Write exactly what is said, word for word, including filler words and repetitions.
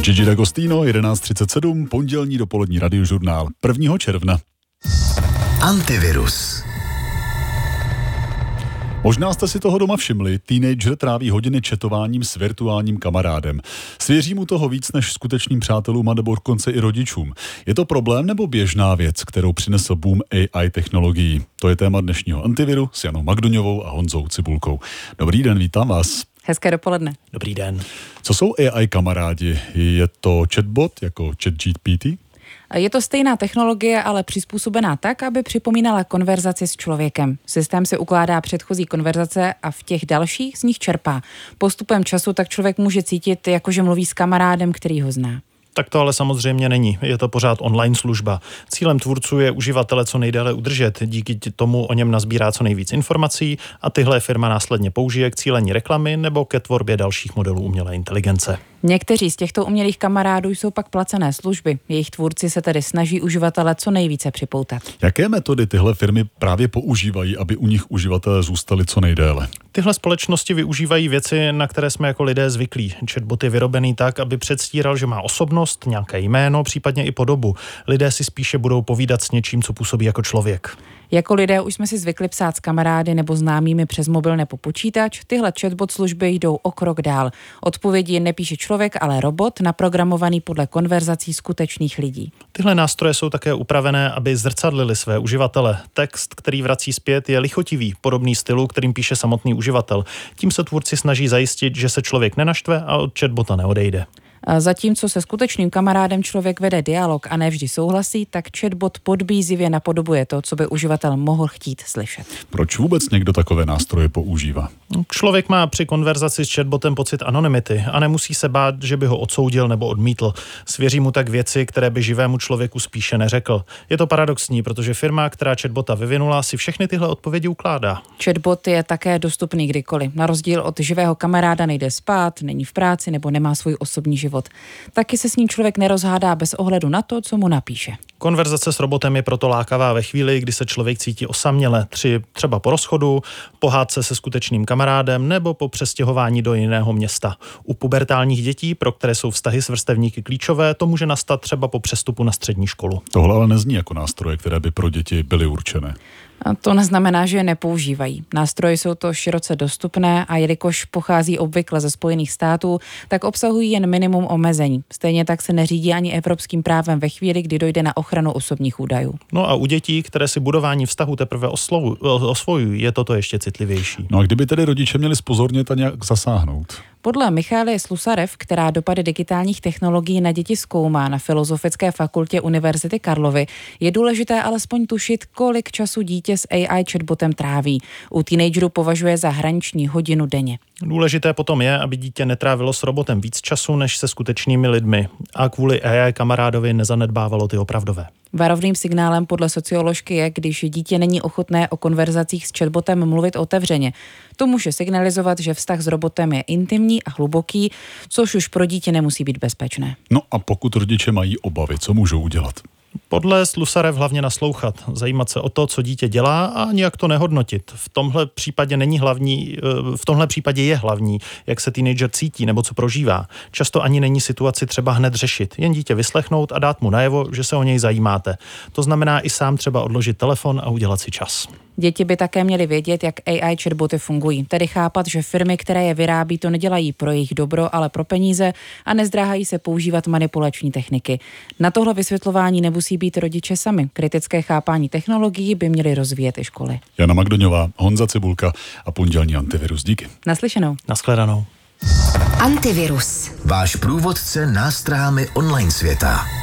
Gigi D'Agostino, jedenáct třicet sedm, pondělní dopolední radiožurnál prvního června. Antivirus. Možná jste si toho doma všimli, teenager tráví hodiny četováním s virtuálním kamarádem. Svěří mu toho víc než skutečným přátelům a nebo dokonce i rodičům. Je to problém nebo běžná věc, kterou přinesl boom A I technologií? To je téma dnešního Antiviru s Janou Magdoňovou a Honzou Cibulkou. Dobrý den, vítám vás. Hezké dopoledne. Dobrý den. Co jsou A I kamarádi? Je to chatbot jako ChatGPT? Je to stejná technologie, ale přizpůsobená tak, aby připomínala konverzaci s člověkem. Systém si ukládá předchozí konverzace a v těch dalších z nich čerpá. Postupem času tak člověk může cítit, jako že mluví s kamarádem, který ho zná. Tak to ale samozřejmě není. Je to pořád online služba. Cílem tvůrců je uživatele co nejdéle udržet. Díky tomu o něm nazbírá co nejvíc informací a tyhle firma následně použije k cílení reklamy nebo ke tvorbě dalších modelů umělé inteligence. Někteří z těchto umělých kamarádů jsou pak placené služby. Jejich tvůrci se tedy snaží uživatele co nejvíce připoutat. Jaké metody tyhle firmy právě používají, aby u nich uživatelé zůstali co nejdéle? Tyhle společnosti využívají věci, na které jsme jako lidé zvyklí. Chatbot je vyrobený tak, aby předstíral, že má osobnost, nějaké jméno, případně i podobu. Lidé si spíše budou povídat s něčím, co působí jako člověk. Jako lidé už jsme si zvykli psát s kamarády nebo známými přes mobil nebo počítač, tyhle chatbot služby jdou o krok dál. Odpovědi nepíše člověk, ale robot, naprogramovaný podle konverzací skutečných lidí. Tyhle nástroje jsou také upravené, aby zrcadlili své uživatele. Text, který vrací zpět, je lichotivý, podobný stylu, kterým píše samotný uživatel. Tím se tvůrci snaží zajistit, že se člověk nenaštve a od chatbota neodejde. Zatímco se skutečným kamarádem člověk vede dialog a nevždy souhlasí, tak chatbot podbízivě napodobuje to, co by uživatel mohl chtít slyšet. Proč vůbec někdo takové nástroje používá? Člověk má při konverzaci s chatbotem pocit anonymity a nemusí se bát, že by ho odsoudil nebo odmítl. Svěří mu tak věci, které by živému člověku spíše neřekl. Je to paradoxní, protože firma, která chatbota vyvinula, si všechny tyhle odpovědi ukládá. Chatbot je také dostupný kdykoliv. Na rozdíl od živého kamaráda nejde spát, není v práci nebo nemá svůj osobní život. Taky se s ním člověk nerozhádá bez ohledu na to, co mu napíše. Konverzace s robotem je proto lákavá ve chvíli, kdy se člověk cítí osaměle, tři, třeba po rozchodu, po hádce se skutečným kamarádem nebo po přestěhování do jiného města. U pubertálních dětí, pro které jsou vztahy s vrstevníky klíčové, to může nastat třeba po přestupu na střední školu. Tohle ale nezní jako nástroje, které by pro děti byly určené. A to neznamená, že je nepoužívají. Nástroje jsou to široce dostupné a jelikož pochází obvykle ze Spojených států, tak obsahují jen minimum omezení. Stejně tak se neřídí ani evropským právem ve chvíli, kdy dojde na ochranu osobních údajů. No a u dětí, které si budování vztahu teprve oslovu, osvojují, je toto ještě citlivější. No a kdyby tedy rodiče měli zpozornět a nějak zasáhnout? Podle Michaely Slusarev, která dopady digitálních technologií na děti zkoumá na Filozofické fakultě Univerzity Karlovy, je důležité alespoň tušit, kolik času dítě s A I chatbotem tráví. U teenagerů považuje za hraniční hodinu denně. Důležité potom je, aby dítě netrávilo s robotem víc času než se skutečnými lidmi a kvůli A I kamarádovi nezanedbávalo ty opravdové. Varovným signálem podle socioložky je, když dítě není ochotné o konverzacích s chatbotem mluvit otevřeně. To může signalizovat, že vztah s robotem je intimní a hluboký, což už pro dítě nemusí být bezpečné. No a pokud rodiče mají obavy, co můžou udělat? Podle Slusarev hlavně naslouchat, zajímat se o to, co dítě dělá a nijak to nehodnotit. V tomhle případě není hlavní, v tomhle případě je hlavní, jak se teenager cítí nebo co prožívá. Často ani není situaci třeba hned řešit, jen dítě vyslechnout a dát mu najevo, že se o něj zajímáte. To znamená i sám třeba odložit telefon a udělat si čas. Děti by také měly vědět, jak A I chatboty fungují, tedy chápat, že firmy, které je vyrábí, to nedělají pro jejich dobro, ale pro peníze a nezdráhají se používat manipulační techniky. Na tohle vysvětlování nemusí být rodiče sami. Kritické chápání technologií by měly rozvíjet i školy. Jana Magdoňová, Honza Cibulka a pondělní Antivirus. Díky. Naslyšenou. Nashledanou. Antivirus. Váš průvodce nástrahami online světa.